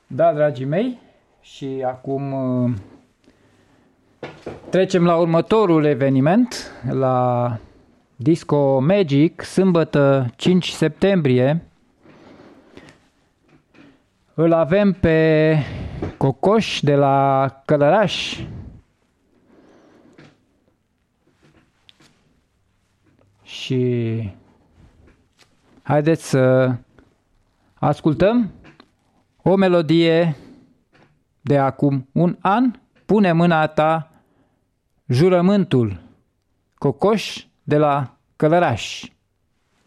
Da, dragii mei, și acum trecem la următorul eveniment, la Disco Magic, sâmbătă 5 septembrie. Îl avem pe Cocoș de la Călăraș. Și haideți să ascultăm o melodie de acum un an. Pune mâna ta, jurământul. Cocoș de la Călăraș.